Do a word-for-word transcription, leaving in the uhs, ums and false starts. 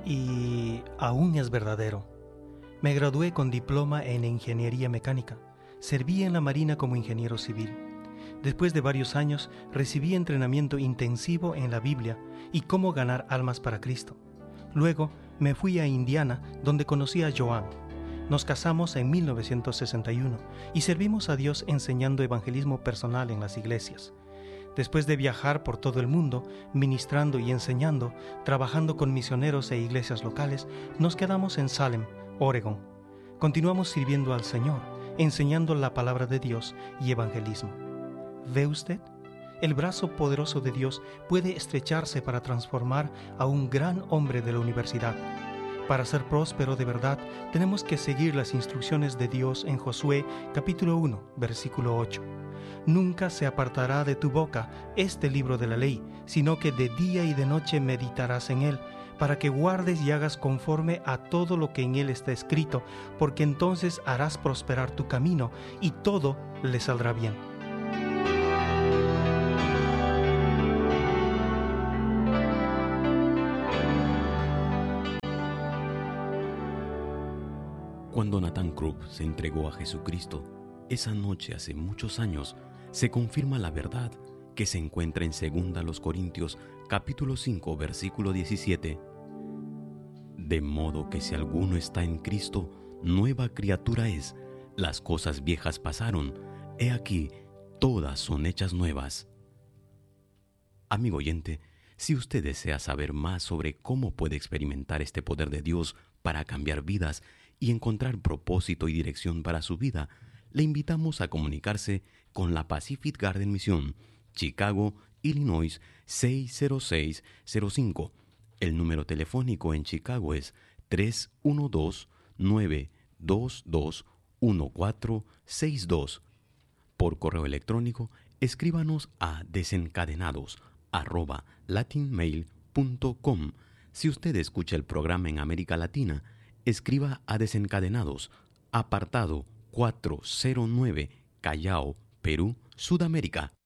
y aún es verdadero. Me gradué con diploma en ingeniería mecánica. Serví en la Marina como ingeniero civil. Después de varios años, recibí entrenamiento intensivo en la Biblia y cómo ganar almas para Cristo. Luego, me fui a Indiana, donde conocí a Joan. Nos casamos en mil novecientos sesenta y uno y servimos a Dios enseñando evangelismo personal en las iglesias. Después de viajar por todo el mundo, ministrando y enseñando, trabajando con misioneros e iglesias locales, nos quedamos en Salem, Oregón. Continuamos sirviendo al Señor, enseñando la palabra de Dios y evangelismo. ¿Ve usted? El brazo poderoso de Dios puede estrecharse para transformar a un gran hombre de la universidad. Para ser próspero de verdad, tenemos que seguir las instrucciones de Dios en Josué capítulo uno, versículo ocho. Nunca se apartará de tu boca este libro de la ley, sino que de día y de noche meditarás en él, para que guardes y hagas conforme a todo lo que en él está escrito, porque entonces harás prosperar tu camino y todo le saldrá bien. Cuando Nathan Krupp se entregó a Jesucristo, esa noche hace muchos años, se confirma la verdad que se encuentra en segunda los Corintios capítulo cinco versículo diecisiete. De modo que si alguno está en Cristo, nueva criatura es, las cosas viejas pasaron, he aquí, todas son hechas nuevas. Amigo oyente, si usted desea saber más sobre cómo puede experimentar este poder de Dios para cambiar vidas y encontrar propósito y dirección para su vida, le invitamos a comunicarse con la Pacific Garden Mission, Chicago, Illinois seis cero seis cero cinco. El número telefónico en Chicago es tres uno dos, nueve dos dos, uno cuatro seis dos. Por correo electrónico, escríbanos a desencadenados arroba latinmail punto com. Si usted escucha el programa en América Latina, escriba a Desencadenados, apartado cuatrocientos nueve, Callao, Perú, Sudamérica.